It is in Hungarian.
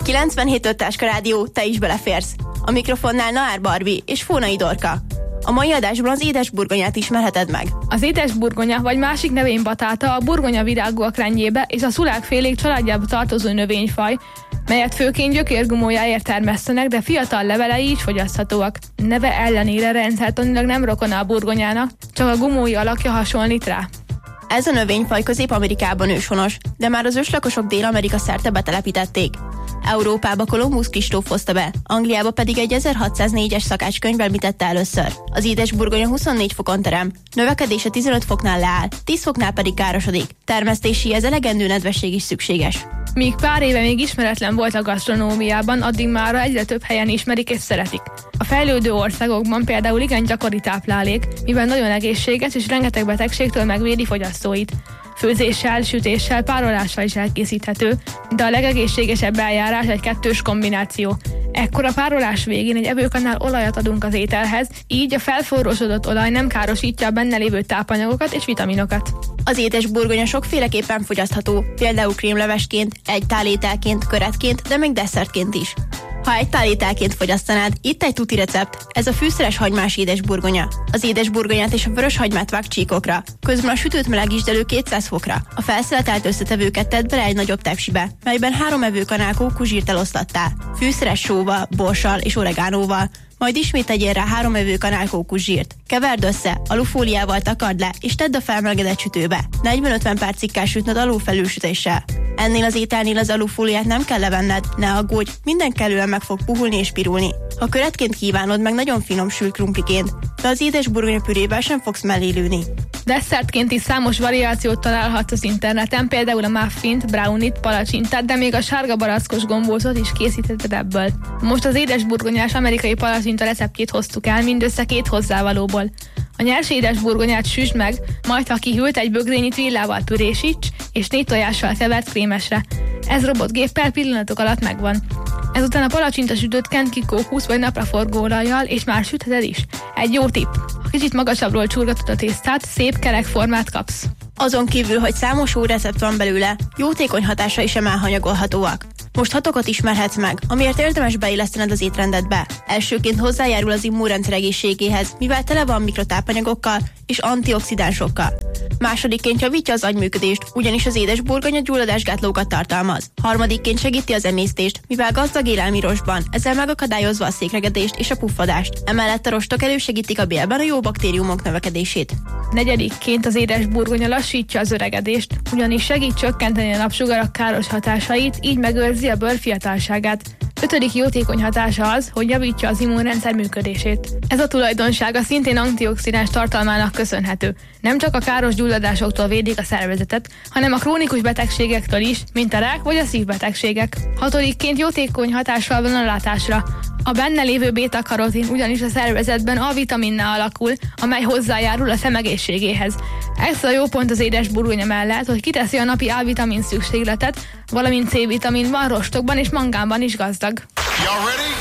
97.5 Táska Rádió, te is beleférsz. A mikrofonnál Naár Barbi és Fónai Dorka. A mai adásban az édesburgonyát ismerheted meg. Az édesburgonya, vagy másik nevén batáta, a burgonya virágúak rendjébe és a szulákfélék családjába tartozó növényfaj, melyet főként gyökérgumójáért termesztenek, de fiatal levelei is fogyaszthatóak. Neve ellenére rendszertanilag nem rokona a burgonyának, csak a gumói alakja hasonlít rá. Ez a növényfaj Közép-Amerikában őshonos, de már az őslakosok Dél-Amerika szerte betelepítették. Európába Kolumbusz Kristóf hozta be, Angliába pedig egy 1604-es szakácskönyvvel említette először. Az édesburgonya 24 fokon terem, növekedése 15 foknál leáll, 10 foknál pedig károsodik. Termesztéséhez elegendő nedvesség is szükséges. Míg pár éve még ismeretlen volt a gasztronómiában, addig mára egyre több helyen ismerik és szeretik. A fejlődő országokban például igen gyakori táplálék, mivel nagyon egészséges és rengeteg betegségtől megvédi fogyasztóit. Főzéssel, sütéssel, párolással is elkészíthető, de a legegészségesebb eljárás egy kettős kombináció. Ekkor a párolás végén egy evőkanál olajat adunk az ételhez, így a felforrósodott olaj nem károsítja a benne lévő tápanyagokat és vitaminokat. Az édesburgonya sokféleképpen fogyasztható, például krémlevesként, egy tálételként, köretként, de még desszertként is. Ha egy tálételként fogyasztanád, itt egy tuti recept, ez a fűszeres hagymás édesburgonya. Az édesburgonyát és a vörös hagymát vág csíkokra, közben a sütőt melegítsd elő 200 fokra. A felszeletelt összetevőket tedd bele egy nagyobb tepsibe, melyben 3 evőkanál kókuszsírt eloszlattál, fűszeres sóval, borssal és oregánóval, majd ismét tegyél rá 3 evőkanál kókuszsírt. Keverd össze, alufóliával takard le, és tedd a felmelegedett sütőbe. 40-50 percig kell sütnöd alulfelülsütéssel. Ennél az ételnél az alufóliát nem kell levenned, ne aggódj, minden kellően meg fog puhulni és pirulni. Ha köretként kívánod, meg nagyon finom sült krumpliként, de az édesburgonya pürével sem fogsz mellé lőni. Desszertként is számos variációt találhatsz az interneten, például a muffint, brownit, palacsintát, de még a sárga barackos gombócot is készítheted ebből. Most az édesburgonyás amerikai palacsinta receptjét hoztuk el mindössze 2 hozzávalóból. A nyers édesburgonyát süsd meg, majd ha kihűlt, egy bögrényit villával pürésíts, és 4 tojással kevert krémesre. Ez robotgéppel pillanatok alatt megvan. Ezután a palacsinta sütőt kent ki kókusz vagy napraforgó olajjal, és már sütheted is. Egy jó tipp, ha kicsit magasabbról csurgatod a tésztát, szép kerek formát kapsz. Azon kívül, hogy számos jó recept van belőle, jótékony hatásai sem elhanyagolhatóak. Most 6-okat ismerhetsz meg, amiért érdemes beillesztened az étrendedbe. Elsőként hozzájárul az immunrendszer egészségéhez, mivel tele van mikrotápanyagokkal és antioxidánsokkal. Másodikként javítja az agyműködést, ugyanis az édesburgonya gyulladásgátlókat tartalmaz. Harmadikként segíti az emésztést, mivel gazdag élelmi rostban, ezzel megakadályozva a székregedést és a puffadást. Emellett a rostok elősegítik a bélben a jó baktériumok növekedését. Negyedikként az édesburgonya lassítja az öregedést, ugyanis segít csökkenteni a napsugarak káros hatásait, így megőrzi a bőr fiatalságát. 5. jótékony hatása az, hogy javítja az immunrendszer működését. Ez a tulajdonsága szintén antioxidáns tartalmának köszönhető. Nem csak a káros gyulladásoktól védik a szervezetet, hanem a krónikus betegségektől is, mint a rák vagy a szívbetegségek. 6. jótékony hatással van a látásra. A benne lévő béta-karotin ugyanis a szervezetben A-vitaminná alakul, amely hozzájárul a szem egészségéhez. Ez a jó pont az édesburgonya mellett, hogy kiteszi a napi A-vitamin szükségletet, valamint C-vitaminban, rostokban és mangánban is gazdag.